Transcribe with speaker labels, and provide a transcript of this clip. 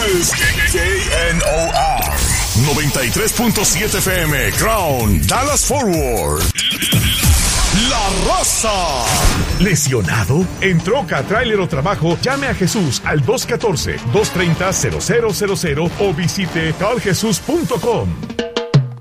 Speaker 1: is KNOR 93.7 FM, Crown, Dallas Forward. La Raza. ¿Lesionado? ¿En troca, tráiler o trabajo? Llame a Jesús al 214-230-0000 o visite carljesus.com.